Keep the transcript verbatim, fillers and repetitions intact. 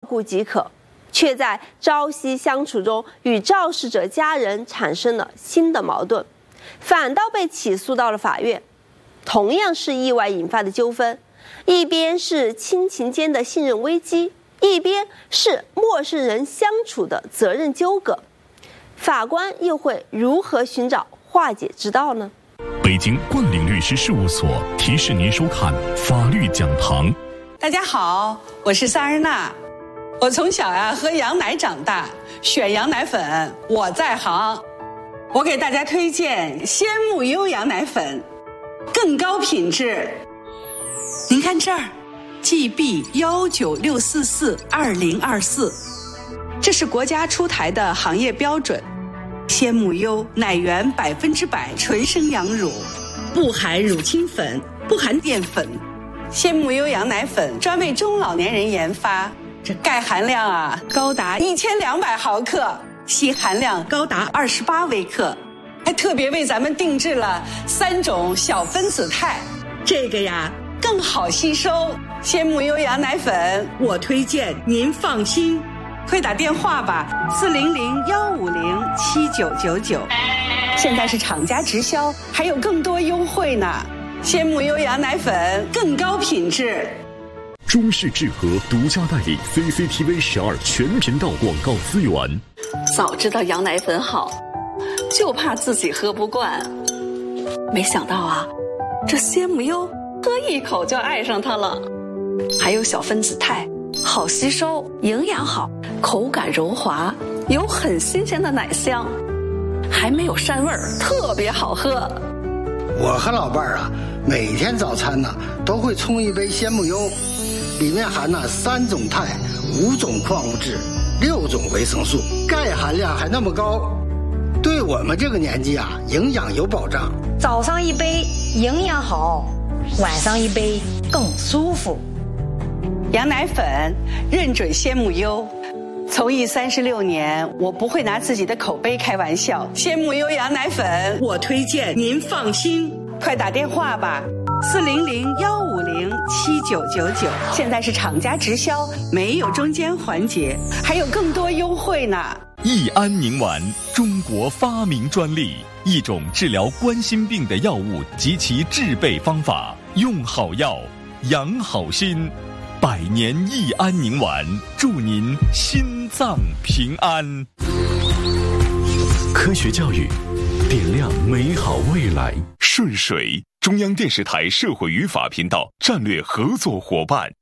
顾即可，却在朝夕相处中与肇事者家人产生了新的矛盾，反倒被起诉到了法院。同样是意外引发的纠纷，一边是亲情间的信任危机，一边是陌生人相处的责任纠葛，法官又会如何寻找化解之道呢？ 北京冠岭律师事务所提示您收看法律讲堂。 大家好，我是萨日娜。我从小呀喝羊奶长大，选羊奶粉我在行。我给大家推荐鲜木优羊奶粉，更高品质。您看这儿 G B 一九六四四二零二四，这是国家出台的行业标准。鲜木优奶源百分之百纯生羊乳，不含乳清粉，不含淀粉。鲜木优羊奶粉专为中老年人研发，这钙含量啊高达一千两百毫克，硒含量高达二十八微克，还特别为咱们定制了三种小分子肽，这个呀更好吸收。鲜木优羊奶粉我推荐您放心，快打电话吧，四零零幺五零七九九九。现在是厂家直销，还有更多优惠呢。鲜木优羊奶粉更高品质。 中视智和独家代理 C C T V 十二全频道广告资源。 早知道羊奶粉好，就怕自己喝不惯。没想到啊，这鲜木优喝一口就爱上它了。还有小分子肽，好吸收，营养好，口感柔滑，有很新鲜的奶香，还没有膻味儿，特别好喝。 我和老伴儿啊，每天早餐呢都会冲一杯鲜木优，里面含了三种肽、五种矿物质、六种维生素，钙含量还那么高，对我们这个年纪啊，营养有保障。 早上一杯营养好，晚上一杯更舒服。 羊奶粉认准鲜木优，从艺三十六年，我不会拿自己的口碑开玩笑。鲜木优羊奶粉我推荐您放心，快打电话吧，四零零幺五零七九九九。现在是厂家直销，没有中间环节，还有更多优惠呢。 益安宁丸，中国发明专利，一种治疗冠心病的药物及其制备方法，用好药，养好心。百年益安宁丸，祝您心脏平安。科学教育，点亮美好未来。顺水，中央电视台社会与法频道战略合作伙伴。